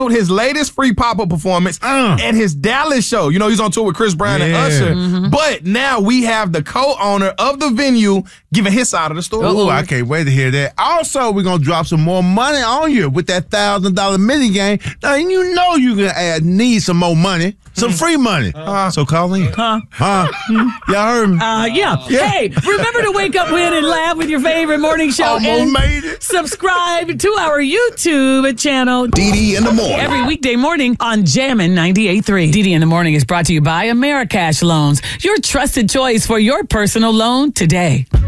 his latest free pop-up performance at his Dallas show. You know, he's on tour with Chris Brown and Usher. But now we have the co-owner of the venue giving his side of the story. Oh, I can't wait to hear that. Also, we're going to drop some more money on you with that $1,000 mini game. Now, you know you're going to need some more money, some free money. So call in. Y'all heard me? Yeah. Hey, remember to wake up, win, and laugh with your favorite morning show. Almost made it. Subscribe to our YouTube channel. DD in the morning. Every weekday morning on Jammin' 98.3. DD in the Morning is brought to you by Americash Loans, your trusted choice for your personal loan today.